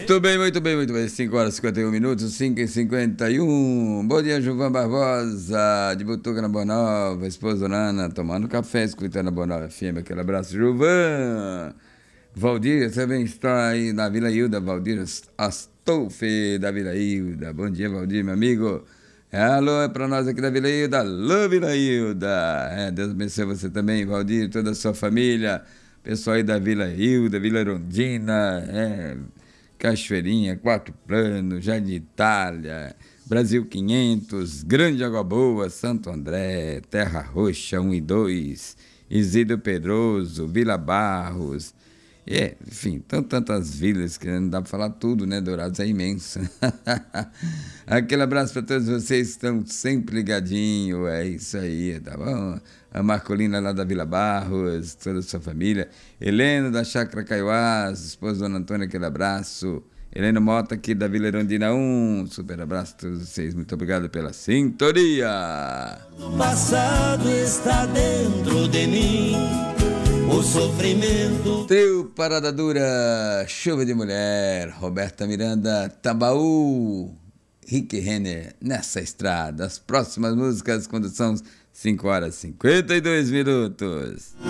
Muito bem, muito bem, muito bem. 5 horas e 51 minutos, 5h51. Bom dia, Gilvan Barbosa, de Butuca na Boa Nova, esposa Ana, tomando café, escutando a Boa Nova FM. Aquele abraço, Gilvan. Valdir também está aí na Vila Hilda, Valdir Astolfi da Vila Hilda. Bom dia, Valdir, meu amigo. Alô, é pra nós aqui da Vila Hilda. Alô, Vila Hilda. Deus abençoe você também, Valdir, toda a sua família. Pessoal aí da Vila Hilda, Vila Erundina, Cachoeirinha, Quatro Planos, Jardim Itália, Brasil 500, Grande Água Boa, Santo André, Terra Roxa 1 e 2, Isidro Pedroso, Vila Barros, enfim, tantas vilas que não dá para falar tudo, né? Dourados é imenso. Aquele abraço para todos vocês que estão sempre ligadinhos, é isso aí, tá bom? A Marcolina lá da Vila Barros, toda a sua família. Helena da Chácara Caiuás, esposa da Dona Antônia, aquele abraço. Helena Mota aqui da Vila Erundina 1, super abraço a todos vocês, muito obrigado pela sintonia. O passado está dentro de mim. O sofrimento. Trio Parada Dura, Chuva de Mulher, Roberta Miranda, Tambaú, Rick Renner, Nessa Estrada. As próximas músicas, quando são 5 horas e 52 minutos.